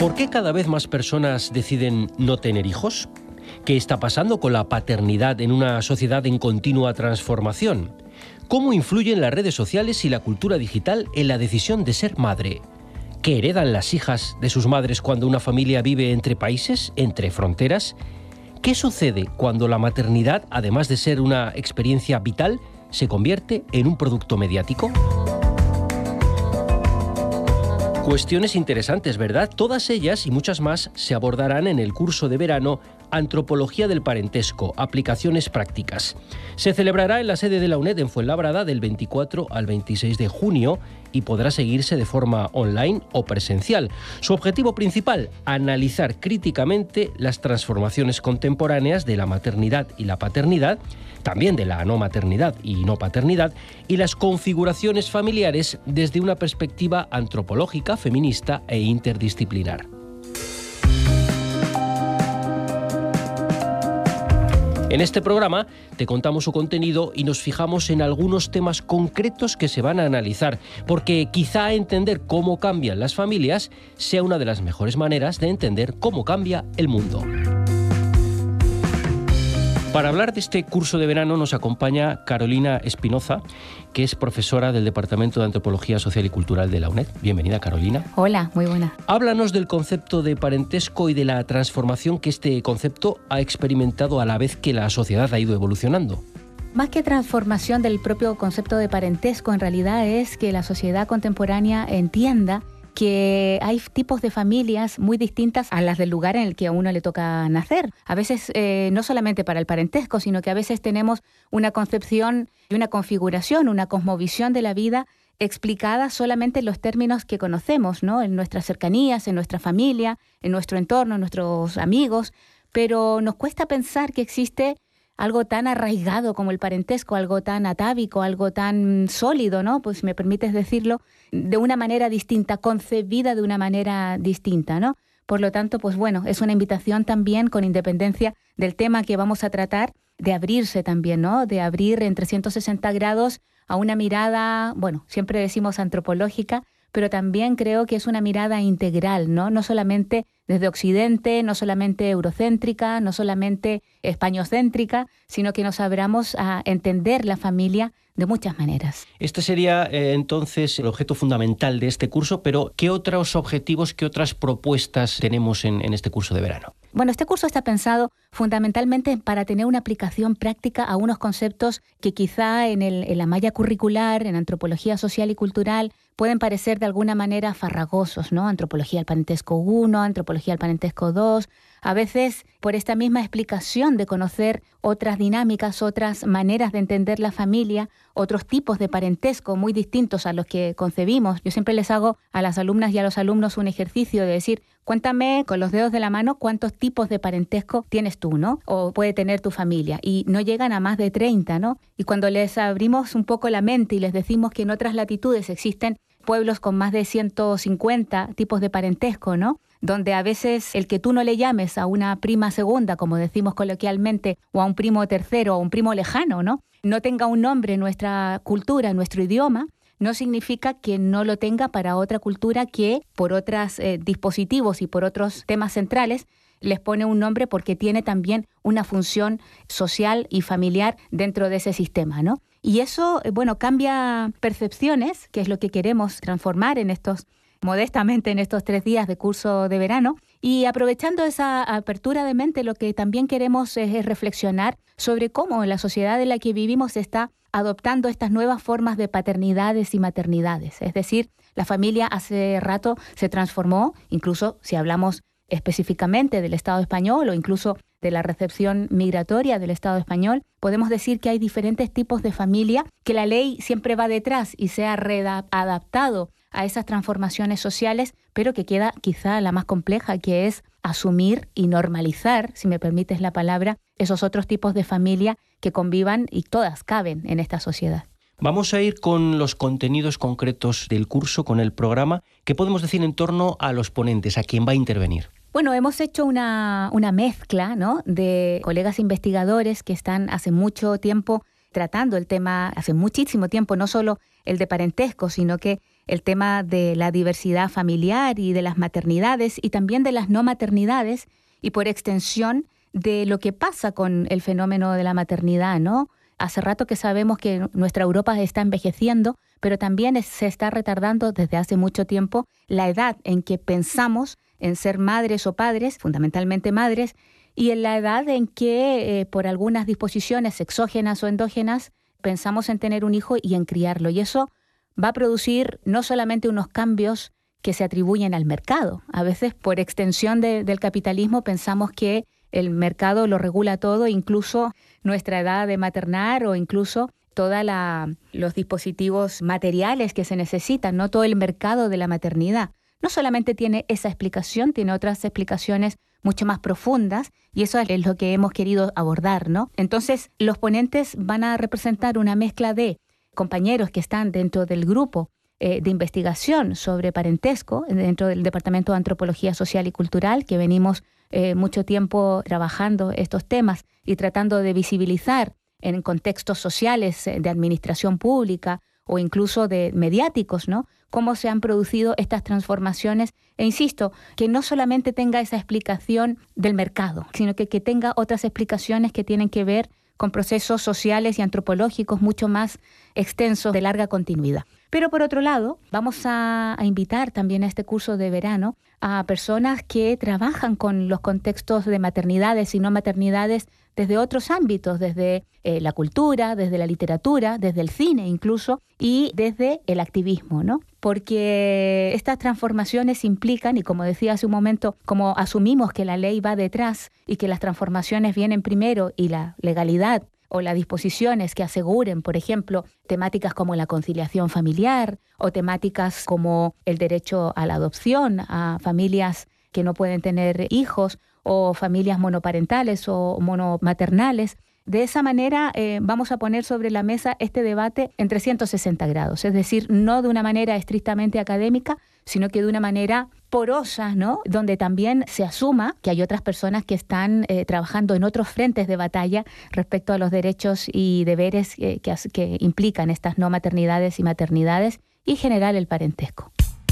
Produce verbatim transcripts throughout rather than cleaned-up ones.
¿Por qué cada vez más personas deciden no tener hijos? ¿Qué está pasando con la paternidad en una sociedad en continua transformación? ¿Cómo influyen las redes sociales y la cultura digital en la decisión de ser madre? ¿Qué heredan las hijas de sus madres cuando una familia vive entre países, entre fronteras? ¿Qué sucede cuando la maternidad, además de ser una experiencia vital, se convierte en un producto mediático? Cuestiones interesantes, ¿verdad? Todas ellas y muchas más se abordarán en el curso de verano Antropología del Parentesco, Aplicaciones Prácticas. Se celebrará en la sede de la UNED en Fuenlabrada del veinticuatro al veintiséis de junio y podrá seguirse de forma online o presencial. Su objetivo principal, analizar críticamente las transformaciones contemporáneas de la maternidad y la paternidad, también de la no maternidad y no paternidad, y las configuraciones familiares desde una perspectiva antropológica, feminista e interdisciplinar. En este programa te contamos su contenido y nos fijamos en algunos temas concretos que se van a analizar, porque quizá entender cómo cambian las familias sea una de las mejores maneras de entender cómo cambia el mundo. Para hablar de este curso de verano nos acompaña Carolina Espinoza, que es profesora del Departamento de Antropología Social y Cultural de la UNED. Bienvenida, Carolina. Hola, muy buena. Háblanos del concepto de parentesco y de la transformación que este concepto ha experimentado a la vez que la sociedad ha ido evolucionando. Más que transformación del propio concepto de parentesco, en realidad es que la sociedad contemporánea entienda que hay tipos de familias muy distintas a las del lugar en el que a uno le toca nacer. A veces, eh, no solamente para el parentesco, sino que a veces tenemos una concepción y una configuración, una cosmovisión de la vida explicada solamente en los términos que conocemos, ¿no? En nuestras cercanías, en nuestra familia, en nuestro entorno, en nuestros amigos, pero nos cuesta pensar que existe algo tan arraigado como el parentesco, algo tan atávico, algo tan sólido, ¿no? Pues si me permites decirlo, de una manera distinta, concebida de una manera distinta, ¿no? Por lo tanto, pues bueno, es una invitación también, con independencia del tema que vamos a tratar, de abrirse también, ¿no? De abrir en trescientos sesenta grados a una mirada, bueno, siempre decimos antropológica, pero también creo que es una mirada integral, ¿no? No solamente desde Occidente, no solamente eurocéntrica, no solamente españocéntrica, sino que nos abramos a entender la familia de muchas maneras. Este sería eh, entonces el objeto fundamental de este curso, pero ¿qué otros objetivos, qué otras propuestas tenemos en, en este curso de verano? Bueno, este curso está pensado fundamentalmente para tener una aplicación práctica a unos conceptos que quizá en, el, en la malla curricular, en antropología social y cultural, pueden parecer de alguna manera farragosos, ¿no? Antropología del parentesco uno, antropología del parentesco dos. A veces, por esta misma explicación de conocer otras dinámicas, otras maneras de entender la familia, otros tipos de parentesco muy distintos a los que concebimos. Yo siempre les hago a las alumnas y a los alumnos un ejercicio de decir, cuéntame con los dedos de la mano cuántos tipos de parentesco tienes tú, ¿no? O puede tener tu familia. Y no llegan a más de treinta, ¿no? Y cuando les abrimos un poco la mente y les decimos que en otras latitudes existen pueblos con más de ciento cincuenta tipos de parentesco, ¿no? Donde a veces el que tú no le llames a una prima segunda, como decimos coloquialmente, o a un primo tercero, o un primo lejano, ¿no? No tenga un nombre en nuestra cultura, en nuestro idioma, no significa que no lo tenga para otra cultura que por otros eh, dispositivos y por otros temas centrales les pone un nombre porque tiene también una función social y familiar dentro de ese sistema, ¿no? Y eso, bueno, cambia percepciones, que es lo que queremos transformar en estos, modestamente en estos tres días de curso de verano. Y aprovechando esa apertura de mente, lo que también queremos es, es reflexionar sobre cómo la sociedad en la que vivimos está adoptando estas nuevas formas de paternidades y maternidades. Es decir, la familia hace rato se transformó, incluso si hablamos específicamente del Estado español o incluso de la recepción migratoria del Estado español, podemos decir que hay diferentes tipos de familia, que la ley siempre va detrás y se ha readaptado a esas transformaciones sociales, pero que queda quizá la más compleja, que es asumir y normalizar, si me permites la palabra, esos otros tipos de familia que convivan y todas caben en esta sociedad. Vamos a ir con los contenidos concretos del curso, con el programa. ¿Qué podemos decir en torno a los ponentes, a quién va a intervenir? Bueno, hemos hecho una, una mezcla, ¿no?, de colegas investigadores que están hace mucho tiempo tratando el tema, hace muchísimo tiempo, no solo el de parentesco, sino que el tema de la diversidad familiar y de las maternidades y también de las no maternidades y por extensión de lo que pasa con el fenómeno de la maternidad, ¿no? Hace rato que sabemos que nuestra Europa está envejeciendo, pero también se está retardando desde hace mucho tiempo la edad en que pensamos en ser madres o padres, fundamentalmente madres, y en la edad en que eh, por algunas disposiciones exógenas o endógenas pensamos en tener un hijo y en criarlo. Y eso va a producir no solamente unos cambios que se atribuyen al mercado. A veces por extensión de, del capitalismo pensamos que el mercado lo regula todo, incluso nuestra edad de maternar o incluso todos los dispositivos materiales que se necesitan, no todo el mercado de la maternidad. No solamente tiene esa explicación, tiene otras explicaciones mucho más profundas y eso es lo que hemos querido abordar, ¿no? Entonces, los ponentes van a representar una mezcla de compañeros que están dentro del grupo eh, de investigación sobre parentesco, dentro del Departamento de Antropología Social y Cultural, que venimos eh, mucho tiempo trabajando estos temas y tratando de visibilizar en contextos sociales de administración pública o incluso de mediáticos, ¿no? Cómo se han producido estas transformaciones. E insisto, que no solamente tenga esa explicación del mercado, sino que, que tenga otras explicaciones que tienen que ver con procesos sociales y antropológicos mucho más extensos de larga continuidad. Pero por otro lado, vamos a, a invitar también a este curso de verano a personas que trabajan con los contextos de maternidades y no maternidades desde otros ámbitos, desde eh, la cultura, desde la literatura, desde el cine incluso, y desde el activismo, ¿no? Porque estas transformaciones implican, y como decía hace un momento, como asumimos que la ley va detrás y que las transformaciones vienen primero y la legalidad o las disposiciones que aseguren, por ejemplo, temáticas como la conciliación familiar o temáticas como el derecho a la adopción a familias que no pueden tener hijos o familias monoparentales o monomaternales. De esa manera eh, vamos a poner sobre la mesa este debate en trescientos sesenta grados, es decir, no de una manera estrictamente académica, sino que de una manera porosa, ¿no? Donde también se asuma que hay otras personas que están eh, trabajando en otros frentes de batalla respecto a los derechos y deberes eh, que, que implican estas no maternidades y maternidades y generar el parentesco.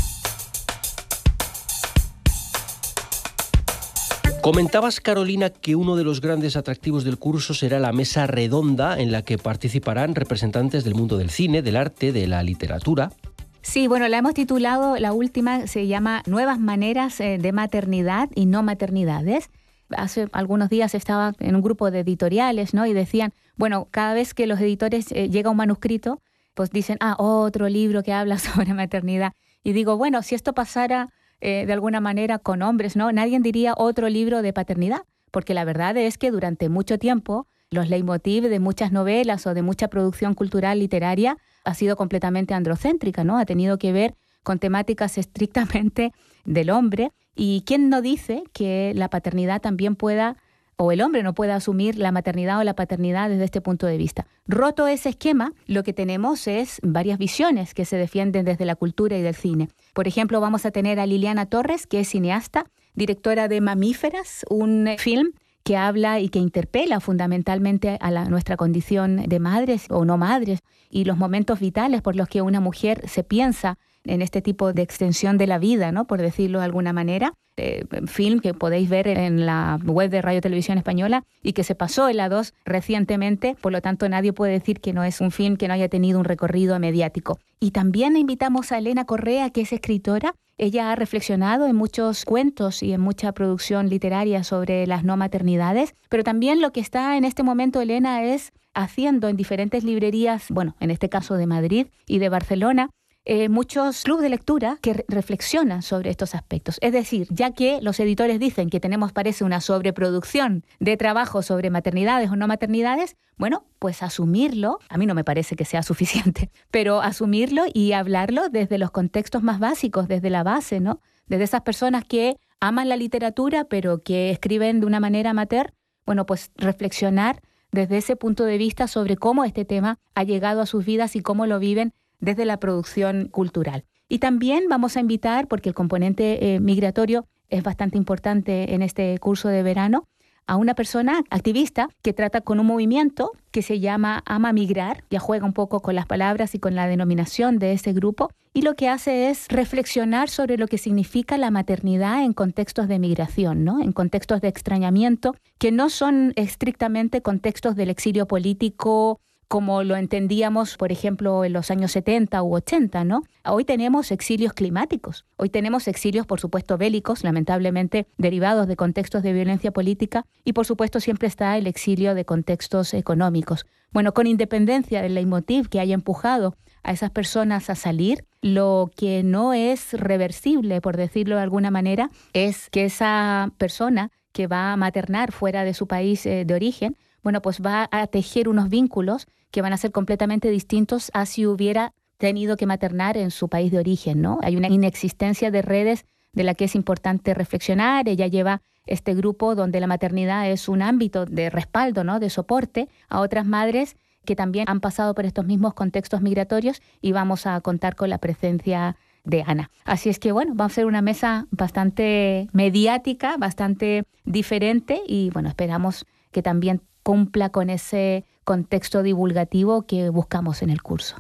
Comentabas, Carolina, que uno de los grandes atractivos del curso será la mesa redonda en la que participarán representantes del mundo del cine, del arte, de la literatura. Sí, bueno, la hemos titulado, la última se llama Nuevas maneras de maternidad y no maternidades. Hace algunos días estaba en un grupo de editoriales, ¿no? Y decían, bueno, cada vez que los editores eh, llega un manuscrito, pues dicen, ah, otro libro que habla sobre maternidad. Y digo, bueno, si esto pasara Eh, de alguna manera con hombres, ¿no? Nadie diría otro libro de paternidad, porque la verdad es que durante mucho tiempo los leitmotiv de muchas novelas o de mucha producción cultural literaria ha sido completamente androcéntrica, ¿no? Ha tenido que ver con temáticas estrictamente del hombre. ¿Y quién no dice que la paternidad también pueda, o el hombre no pueda asumir la maternidad o la paternidad desde este punto de vista? Roto ese esquema, lo que tenemos es varias visiones que se defienden desde la cultura y del cine. Por ejemplo, vamos a tener a Liliana Torres, que es cineasta, directora de Mamíferas, un film que habla y que interpela fundamentalmente a la, nuestra condición de madres o no madres y los momentos vitales por los que una mujer se piensa en este tipo de extensión de la vida, ¿no? Por decirlo de alguna manera. Eh, film que podéis ver en la web de Radio Televisión Española y que se pasó en la dos recientemente, por lo tanto nadie puede decir que no es un film que no haya tenido un recorrido mediático. Y también invitamos a Elena Correa, que es escritora. Ella ha reflexionado en muchos cuentos y en mucha producción literaria sobre las no maternidades, pero también lo que está en este momento Elena es haciendo en diferentes librerías, bueno, en este caso de Madrid y de Barcelona, Eh, muchos clubes de lectura que re- reflexionan sobre estos aspectos. Es decir, ya que los editores dicen que tenemos, parece, una sobreproducción de trabajo sobre maternidades o no maternidades, bueno, pues asumirlo, a mí no me parece que sea suficiente, pero asumirlo y hablarlo desde los contextos más básicos, desde la base, ¿no? Desde esas personas que aman la literatura, pero que escriben de una manera amateur, bueno, pues reflexionar desde ese punto de vista sobre cómo este tema ha llegado a sus vidas y cómo lo viven desde la producción cultural. Y también vamos a invitar, porque el componente eh, migratorio es bastante importante en este curso de verano, a una persona activista que trata con un movimiento que se llama Ama Migrar, ya juega un poco con las palabras y con la denominación de ese grupo, y lo que hace es reflexionar sobre lo que significa la maternidad en contextos de migración, ¿no? En contextos de extrañamiento, que no son estrictamente contextos del exilio político como lo entendíamos, por ejemplo, en los años setenta u ochenta, ¿no? Hoy tenemos exilios climáticos, hoy tenemos exilios, por supuesto, bélicos, lamentablemente derivados de contextos de violencia política, y por supuesto siempre está el exilio de contextos económicos. Bueno, con independencia del leitmotiv que haya empujado a esas personas a salir, lo que no es reversible, por decirlo de alguna manera, es que esa persona que va a maternar fuera de su país eh, de origen, bueno, pues va a tejer unos vínculos que van a ser completamente distintos a si hubiera tenido que maternar en su país de origen, ¿no? Hay una inexistencia de redes de la que es importante reflexionar. Ella lleva este grupo donde la maternidad es un ámbito de respaldo, ¿no? De soporte a otras madres que también han pasado por estos mismos contextos migratorios, y vamos a contar con la presencia de Ana. Así es que, bueno, va a ser una mesa bastante mediática, bastante diferente, y, bueno, esperamos que también cumpla con ese contexto divulgativo que buscamos en el curso.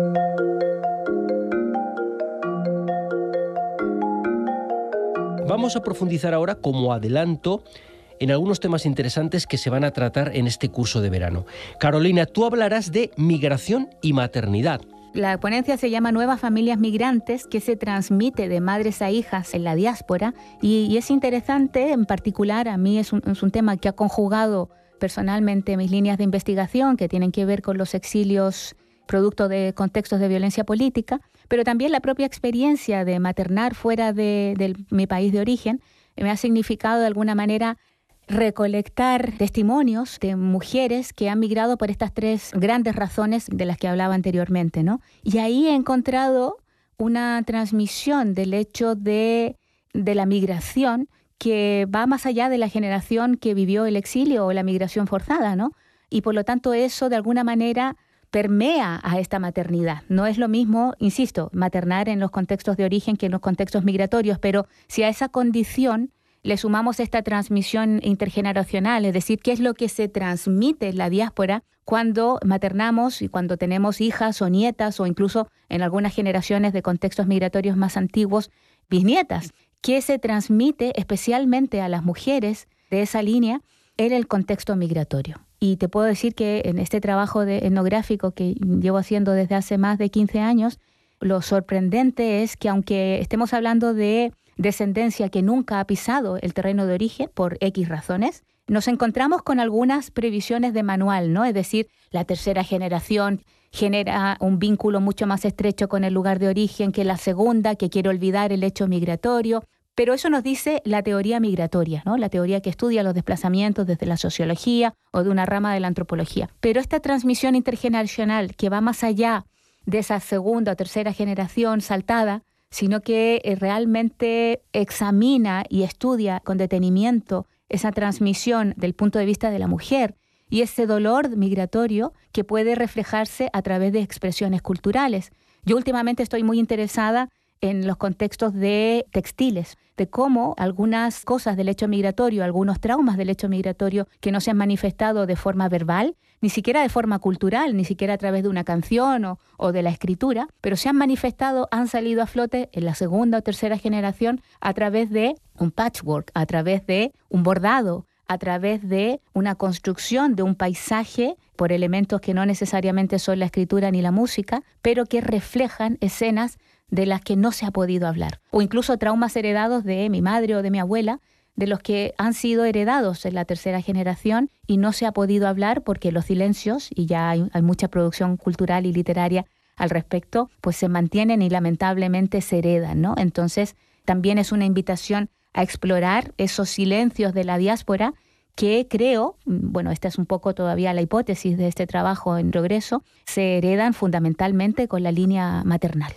Vamos a profundizar ahora, como adelanto, en algunos temas interesantes que se van a tratar en este curso de verano. Carolina, tú hablarás de migración y maternidad. La ponencia se llama Nuevas Familias Migrantes, que se transmite de madres a hijas en la diáspora, y, y es interesante, en particular, a mí es un, es un tema que ha conjugado personalmente mis líneas de investigación, que tienen que ver con los exilios producto de contextos de violencia política, pero también la propia experiencia de maternar fuera de, de mi país de origen me ha significado de alguna manera recolectar testimonios de mujeres que han migrado por estas tres grandes razones de las que hablaba anteriormente, ¿no? Y ahí he encontrado una transmisión del hecho de, de la migración que va más allá de la generación que vivió el exilio o la migración forzada, ¿no? Y por lo tanto eso de alguna manera permea a esta maternidad. No es lo mismo, insisto, maternar en los contextos de origen que en los contextos migratorios, pero si a esa condición le sumamos esta transmisión intergeneracional, es decir, qué es lo que se transmite en la diáspora cuando maternamos y cuando tenemos hijas o nietas, o incluso en algunas generaciones de contextos migratorios más antiguos, bisnietas, que se transmite especialmente a las mujeres de esa línea en el contexto migratorio. Y te puedo decir que en este trabajo de etnográfico que llevo haciendo desde hace más de quince años, lo sorprendente es que aunque estemos hablando de descendencia que nunca ha pisado el terreno de origen por X razones, nos encontramos con algunas previsiones de manual, ¿no? Es decir, la tercera generación genera un vínculo mucho más estrecho con el lugar de origen que la segunda, que quiere olvidar el hecho migratorio. Pero eso nos dice la teoría migratoria, ¿no? La teoría que estudia los desplazamientos desde la sociología o de una rama de la antropología. Pero esta transmisión intergeneracional que va más allá de esa segunda o tercera generación saltada, sino que realmente examina y estudia con detenimiento esa transmisión del punto de vista de la mujer y ese dolor migratorio que puede reflejarse a través de expresiones culturales. Yo últimamente estoy muy interesada en los contextos de textiles, de cómo algunas cosas del hecho migratorio, algunos traumas del hecho migratorio que no se han manifestado de forma verbal, ni siquiera de forma cultural, ni siquiera a través de una canción o, o de la escritura, pero se han manifestado, han salido a flote en la segunda o tercera generación a través de un patchwork, a través de un bordado, a través de una construcción de un paisaje por elementos que no necesariamente son la escritura ni la música, pero que reflejan escenas de las que no se ha podido hablar, o incluso traumas heredados de mi madre o de mi abuela, de los que han sido heredados en la tercera generación y no se ha podido hablar porque los silencios, y ya hay, hay mucha producción cultural y literaria al respecto, pues se mantienen y lamentablemente se heredan, ¿no? Entonces, también es una invitación a explorar esos silencios de la diáspora que creo, bueno, esta es un poco todavía la hipótesis de este trabajo en progreso, se heredan fundamentalmente con la línea maternal.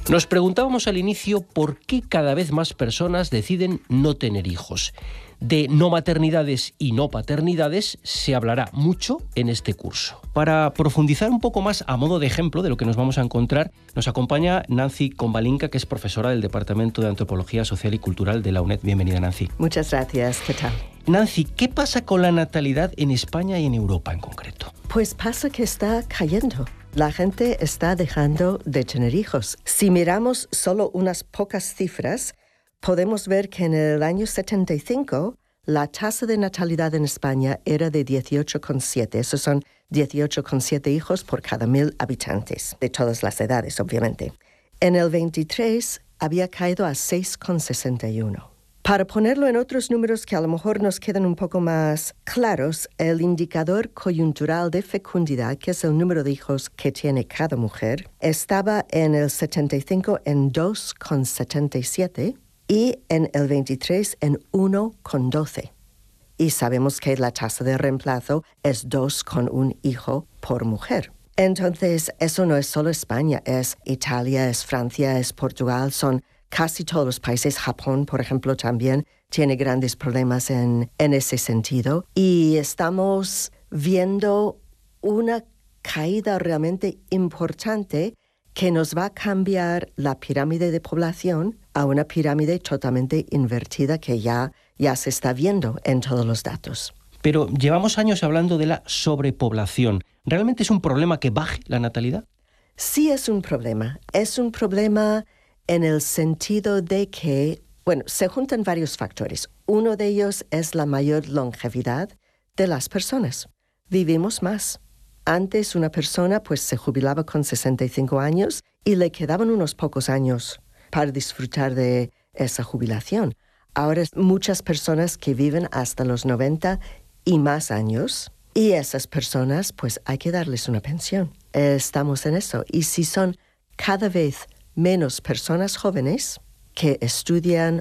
Nos preguntábamos al inicio por qué cada vez más personas deciden no tener hijos. De no maternidades y no paternidades se hablará mucho en este curso. Para profundizar un poco más a modo de ejemplo de lo que nos vamos a encontrar, nos acompaña Nancy Combalinca, que es profesora del Departamento de Antropología Social y Cultural de la UNED. Bienvenida, Nancy. Muchas gracias. ¿Qué tal? Nancy, ¿qué pasa con la natalidad en España y en Europa en concreto? Pues pasa que está cayendo. La gente está dejando de tener hijos. Si miramos solo unas pocas cifras, podemos ver que en el año setenta y cinco la tasa de natalidad en España era de dieciocho coma siete. Esos son dieciocho coma siete hijos por cada mil habitantes, de todas las edades, obviamente. En el veintitrés había caído a seis coma sesenta y uno. Para ponerlo en otros números que a lo mejor nos quedan un poco más claros, el indicador coyuntural de fecundidad, que es el número de hijos que tiene cada mujer, estaba en el setenta y cinco en dos coma setenta y siete y en el veintitrés en uno coma doce. Y sabemos que la tasa de reemplazo es dos con un hijo por mujer. Entonces, eso no es solo España, es Italia, es Francia, es Portugal, son casi todos los países. Japón, por ejemplo, también tiene grandes problemas en, en ese sentido. Y estamos viendo una caída realmente importante que nos va a cambiar la pirámide de población a una pirámide totalmente invertida que ya, ya se está viendo en todos los datos. Pero llevamos años hablando de la sobrepoblación. ¿Realmente es un problema que baje la natalidad? Sí es un problema. Es un problema en el sentido de que, bueno, se juntan varios factores. Uno de ellos es la mayor longevidad de las personas. Vivimos más. Antes una persona pues se jubilaba con sesenta y cinco años y le quedaban unos pocos años para disfrutar de esa jubilación. Ahora muchas personas que viven hasta los noventa y más años, y esas personas pues hay que darles una pensión. Estamos en eso. Y si son cada vez menos personas jóvenes que estudian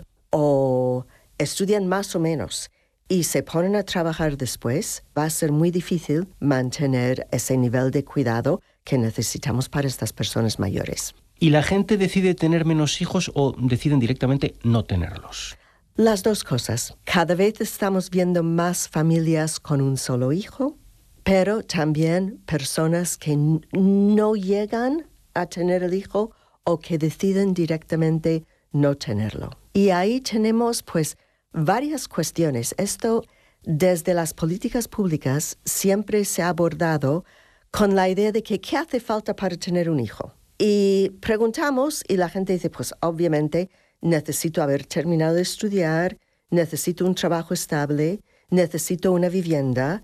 o estudian más o menos y se ponen a trabajar después, va a ser muy difícil mantener ese nivel de cuidado que necesitamos para estas personas mayores. ¿Y la gente decide tener menos hijos o deciden directamente no tenerlos? Las dos cosas. Cada vez estamos viendo más familias con un solo hijo, pero también personas que n- no llegan a tener el hijo o que deciden directamente no tenerlo. Y ahí tenemos pues varias cuestiones. Esto desde las políticas públicas siempre se ha abordado con la idea de que ¿qué hace falta para tener un hijo? Y preguntamos y la gente dice pues obviamente necesito haber terminado de estudiar, necesito un trabajo estable, necesito una vivienda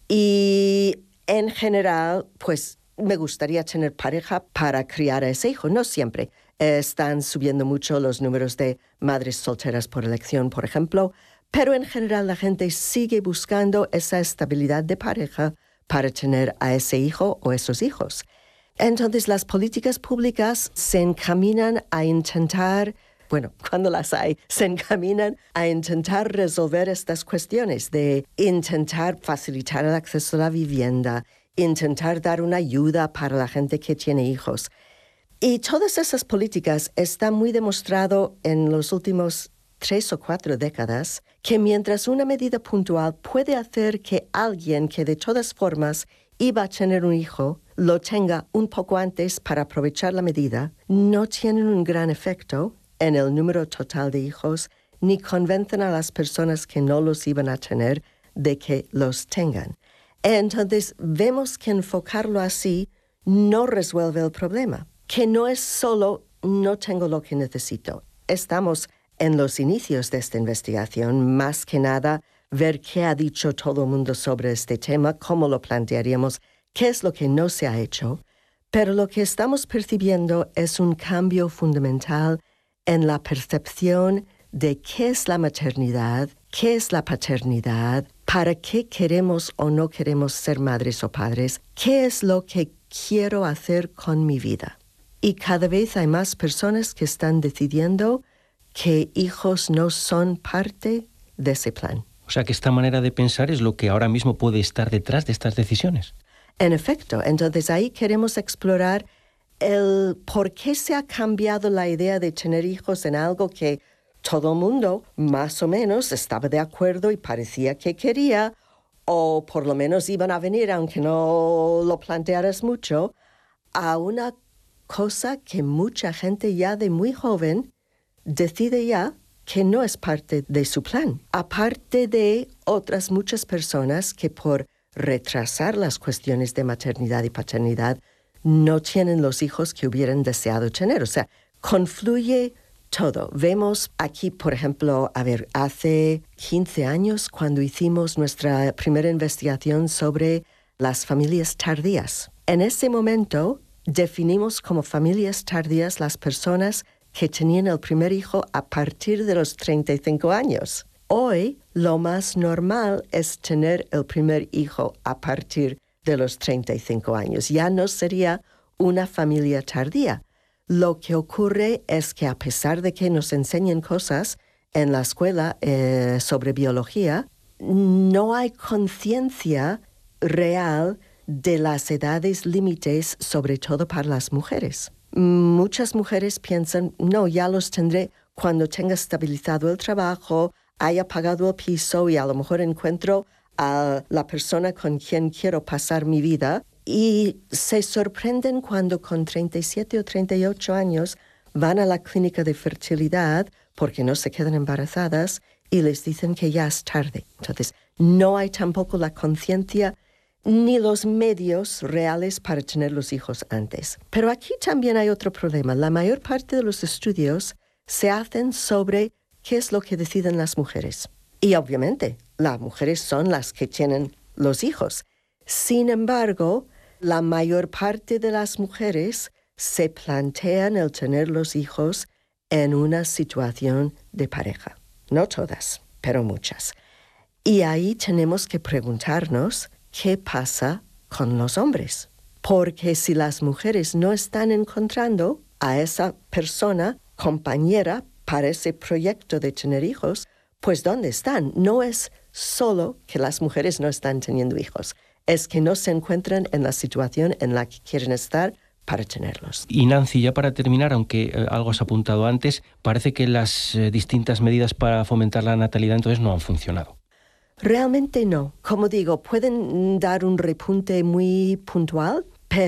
y en general pues me gustaría tener pareja para criar a ese hijo. No siempre. Están subiendo mucho los números de madres solteras por elección, por ejemplo, pero en general la gente sigue buscando esa estabilidad de pareja para tener a ese hijo o esos hijos. Entonces las políticas públicas se encaminan a intentar, bueno, cuando las hay, se encaminan a intentar resolver estas cuestiones de intentar facilitar el acceso a la vivienda, intentar dar una ayuda para la gente que tiene hijos. Y todas esas políticas están muy demostrado en los últimos tres o cuatro décadas que mientras una medida puntual puede hacer que alguien que de todas formas iba a tener un hijo lo tenga un poco antes para aprovechar la medida, no tienen un gran efecto en el número total de hijos ni convencen a las personas que no los iban a tener de que los tengan. Entonces, vemos que enfocarlo así no resuelve el problema, que no es solo no tengo lo que necesito. Estamos en los inicios de esta investigación, más que nada ver qué ha dicho todo el mundo sobre este tema, cómo lo plantearíamos, qué es lo que no se ha hecho, pero lo que estamos percibiendo es un cambio fundamental en la percepción de qué es la maternidad, qué es la paternidad, para qué queremos o no queremos ser madres o padres, qué es lo que quiero hacer con mi vida. Y cada vez hay más personas que están decidiendo que hijos no son parte de ese plan. O sea que esta manera de pensar es lo que ahora mismo puede estar detrás de estas decisiones. En efecto, entonces ahí queremos explorar el por qué se ha cambiado la idea de tener hijos en algo que todo el mundo más o menos estaba de acuerdo y parecía que quería, o por lo menos iban a venir, aunque no lo plantearas mucho, a una cosa que mucha gente ya de muy joven decide ya que no es parte de su plan. Aparte de otras muchas personas que por retrasar las cuestiones de maternidad y paternidad no tienen los hijos que hubieran deseado tener. O sea, confluye todo. Vemos aquí, por ejemplo, a ver, hace quince años cuando hicimos nuestra primera investigación sobre las familias tardías. En ese momento definimos como familias tardías las personas que tenían el primer hijo a partir de los treinta y cinco años. Hoy, lo más normal es tener el primer hijo a partir de los treinta y cinco años. Ya no sería una familia tardía. Lo que ocurre es que a pesar de que nos enseñan cosas en la escuela eh, sobre biología, no hay conciencia real de las edades límites, sobre todo para las mujeres. Muchas mujeres piensan, no, ya los tendré cuando tenga estabilizado el trabajo, haya pagado el piso y a lo mejor encuentro a la persona con quien quiero pasar mi vida. Y se sorprenden cuando con treinta y siete o treinta y ocho años van a la clínica de fertilidad porque no se quedan embarazadas y les dicen que ya es tarde. Entonces, no hay tampoco la conciencia ni los medios reales para tener los hijos antes. Pero aquí también hay otro problema. La mayor parte de los estudios se hacen sobre qué es lo que deciden las mujeres. Y obviamente, las mujeres son las que tienen los hijos. Sin embargo, la mayor parte de las mujeres se plantean el tener los hijos en una situación de pareja. No todas, pero muchas. Y ahí tenemos que preguntarnos qué pasa con los hombres. Porque si las mujeres no están encontrando a esa persona, compañera, para ese proyecto de tener hijos, pues ¿dónde están? No es solo que las mujeres no están teniendo hijos, es que no se encuentran en la situación en la que quieren estar para tenerlos. Y Nancy, ya para terminar, aunque eh, algo has apuntado antes, parece que las eh, distintas medidas para fomentar la natalidad entonces no han funcionado. Realmente no. Como digo, pueden dar un repunte muy puntual,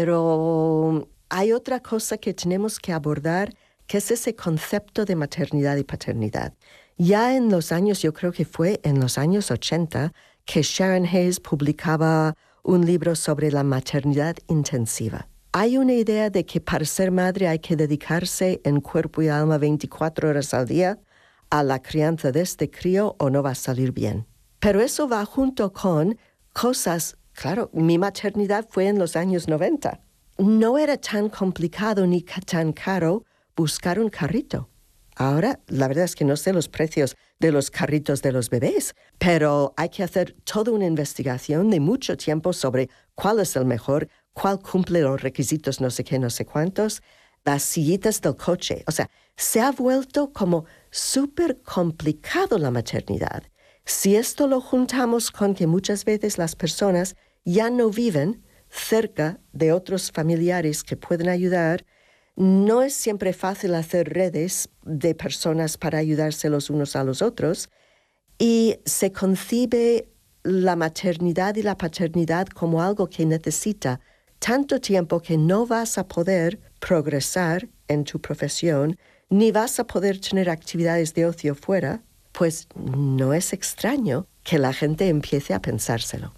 pero hay otra cosa que tenemos que abordar, que es ese concepto de maternidad y paternidad. Ya en los años, yo creo que fue en los años ochenta, que Sharon Hayes publicaba un libro sobre la maternidad intensiva. Hay una idea de que para ser madre hay que dedicarse en cuerpo y alma veinticuatro horas al día a la crianza de este crío o no va a salir bien. Pero eso va junto con cosas, claro, mi maternidad fue en los años noventa. No era tan complicado ni tan caro buscar un carrito. Ahora, la verdad es que no sé los precios de los carritos de los bebés, pero hay que hacer toda una investigación de mucho tiempo sobre cuál es el mejor, cuál cumple los requisitos, no sé qué, no sé cuántos, las sillitas del coche. O sea, se ha vuelto como súper complicado la maternidad. Si esto lo juntamos con que muchas veces las personas ya no viven cerca de otros familiares que pueden ayudar, no es siempre fácil hacer redes de personas para ayudarse los unos a los otros y se concibe la maternidad y la paternidad como algo que necesita tanto tiempo que no vas a poder progresar en tu profesión ni vas a poder tener actividades de ocio fuera, pues no es extraño que la gente empiece a pensárselo.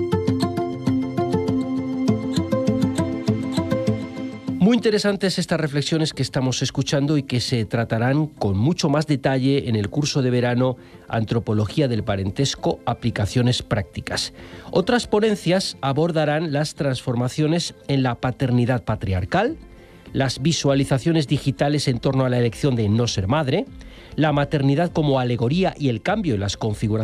Muy interesantes estas reflexiones que estamos escuchando y que se tratarán con mucho más detalle en el curso de verano Antropología del Parentesco, Aplicaciones Prácticas. Otras ponencias abordarán las transformaciones en la paternidad patriarcal, las visualizaciones digitales en torno a la elección de no ser madre, la maternidad como alegoría y el cambio en las configuraciones